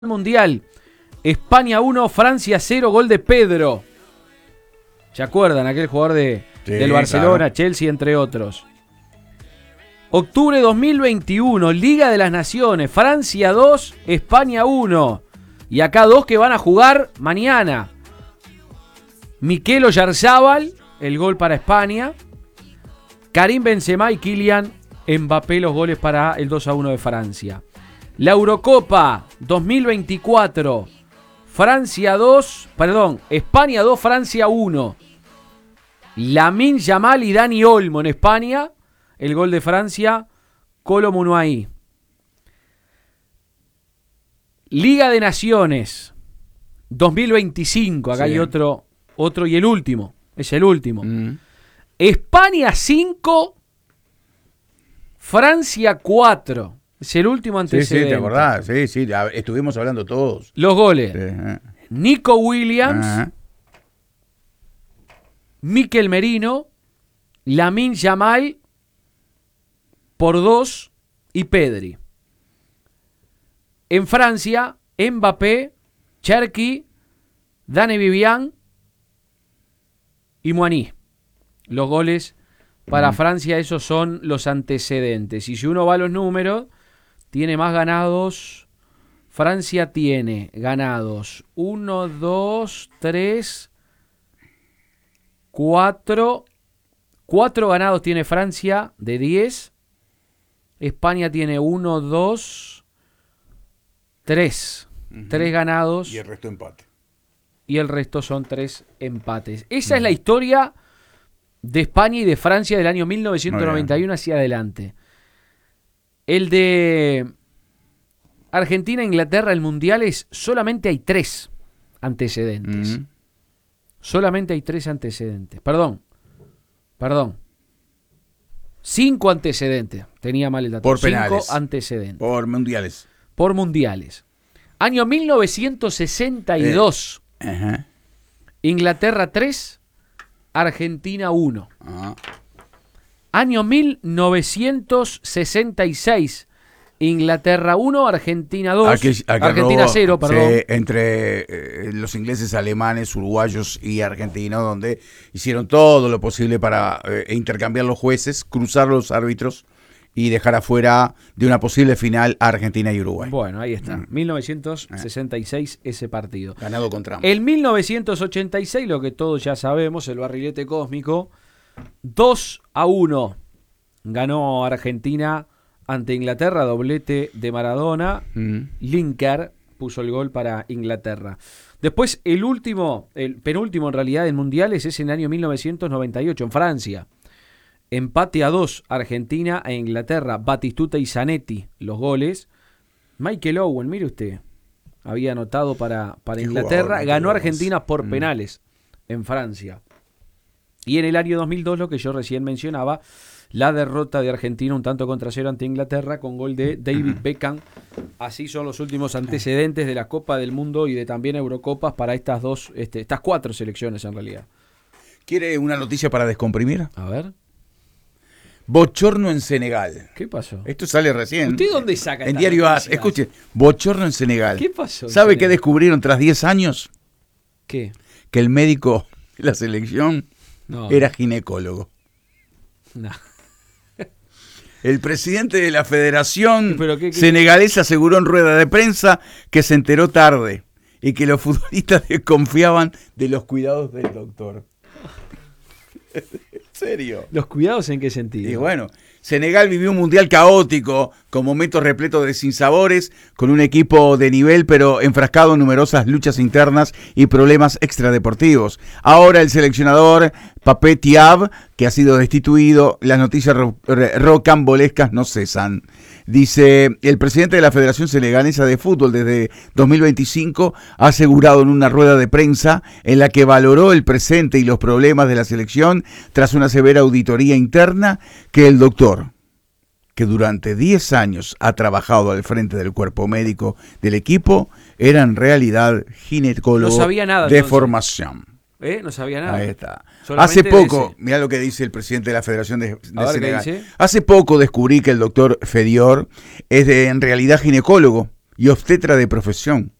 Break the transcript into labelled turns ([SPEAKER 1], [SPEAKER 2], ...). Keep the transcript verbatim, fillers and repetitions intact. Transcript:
[SPEAKER 1] Mundial. España uno, Francia cero, gol de Pedro. ¿Se acuerdan? Aquel jugador de, sí, del Barcelona, claro. Chelsea, entre otros. Octubre dos mil veintiuno, Liga de las Naciones. Francia dos, España uno. Y acá dos que van a jugar mañana. Mikel Oyarzabal, el gol para España. Karim Benzema y Kylian Mbappé, los goles para el dos a uno de Francia. La Eurocopa dos mil veinticuatro, Francia dos, perdón, España dos, Francia uno. Lamine Yamal y Dani Olmo en España, el gol de Francia, Kolo Muani. Liga de Naciones dos mil veinticinco, acá sí. hay otro, otro y el último, es el último. Mm. España cinco, Francia cuatro. Es el último antecedente.
[SPEAKER 2] Sí, sí, te acordás. Sí, sí, estuvimos hablando todos.
[SPEAKER 1] Los goles.
[SPEAKER 2] Sí.
[SPEAKER 1] Nico Williams, uh-huh. Mikel Merino, Lamine Yamal por dos y Pedri. En Francia, Mbappé, Cherki, Dani Vivian y Muani. Los goles para uh-huh. Francia, esos son los antecedentes. Y si uno va a los números, tiene más ganados. Francia tiene ganados uno, dos, tres, cuatro. cuatro ganados tiene Francia de diez. España tiene uno, dos, tres. Uh-huh. tres ganados.
[SPEAKER 2] Y el resto empate.
[SPEAKER 1] Y el resto son tres empates. Esa uh-huh. es la historia de España y de Francia del año mil novecientos noventa y uno hacia adelante. El de Argentina e Inglaterra, el Mundial, es solamente hay tres antecedentes. Mm-hmm. Solamente hay tres antecedentes. Perdón. Perdón. Cinco antecedentes. Tenía mal el dato.
[SPEAKER 2] Por
[SPEAKER 1] Cinco
[SPEAKER 2] penales.
[SPEAKER 1] antecedentes.
[SPEAKER 2] Por mundiales.
[SPEAKER 1] Por mundiales. Año mil novecientos sesenta y dos. Eh. Uh-huh. Inglaterra tres, Argentina uno. Uh-huh. Año mil novecientos sesenta y seis, Inglaterra uno, Argentina dos, aquí, aquí Argentina cero, perdón.
[SPEAKER 2] Sí, entre eh, los ingleses, alemanes, uruguayos y argentinos, donde hicieron todo lo posible para eh, intercambiar los jueces, cruzar los árbitros y dejar afuera de una posible final a Argentina y Uruguay.
[SPEAKER 1] Bueno, ahí está, mm. mil novecientos sesenta y seis ese partido.
[SPEAKER 2] Ganado con trampa.
[SPEAKER 1] En mil novecientos ochenta y seis, lo que todos ya sabemos, el barrilete cósmico, dos a uno ganó Argentina ante Inglaterra, doblete de Maradona. Mm. Lineker puso el gol para Inglaterra. Después el último, el penúltimo en realidad en mundiales es en el año mil novecientos noventa y ocho en Francia. Empate a dos Argentina e Inglaterra, Batistuta y Zanetti los goles. Michael Owen, mire usted, había anotado para, para Inglaterra, jugador, ganó Argentina por mm. penales en Francia. Y en el año dos mil dos, lo que yo recién mencionaba, la derrota de Argentina un tanto contra cero ante Inglaterra con gol de David Beckham. Así son los últimos antecedentes de la Copa del Mundo y de también Eurocopas para estas dos, este, estas cuatro selecciones en realidad.
[SPEAKER 2] ¿Quiere una noticia para descomprimir?
[SPEAKER 1] A ver.
[SPEAKER 2] Bochorno en Senegal.
[SPEAKER 1] ¿Qué pasó?
[SPEAKER 2] Esto sale recién.
[SPEAKER 1] ¿Usted dónde saca?
[SPEAKER 2] En Diario A S. Escuche, bochorno en Senegal.
[SPEAKER 1] ¿Qué pasó?
[SPEAKER 2] ¿Sabe qué descubrieron tras diez años?
[SPEAKER 1] ¿Qué?
[SPEAKER 2] Que el médico de la selección no. era ginecólogo.
[SPEAKER 1] No.
[SPEAKER 2] El presidente de la Federación
[SPEAKER 1] ¿Pero qué, qué? Senegalesa
[SPEAKER 2] aseguró en rueda de prensa que se enteró tarde y que los futbolistas desconfiaban de los cuidados del doctor. ¿En serio?
[SPEAKER 1] ¿Los cuidados en qué sentido?
[SPEAKER 2] Y bueno, Senegal vivió un mundial caótico, con momentos repletos de sinsabores, con un equipo de nivel, pero enfrascado en numerosas luchas internas y problemas extradeportivos. Ahora el seleccionador Papé Thiaw, que ha sido destituido, las noticias ro- rocambolescas no cesan. Dice, el presidente de la Federación Senegalesa de Fútbol desde dos mil veinticinco ha asegurado en una rueda de prensa en la que valoró el presente y los problemas de la selección tras una severa auditoría interna que el doctor, que durante diez años ha trabajado al frente del cuerpo médico del equipo, era en realidad ginecólogo
[SPEAKER 1] no sabía nada,
[SPEAKER 2] de
[SPEAKER 1] entonces.
[SPEAKER 2] formación.
[SPEAKER 1] ¿Eh? No sabía nada.
[SPEAKER 2] Ahí está. Solamente hace poco, mirá lo que dice el presidente de la Federación de, de Senegal. Hace poco descubrí que el doctor Fedior es de, en realidad ginecólogo y obstetra de profesión.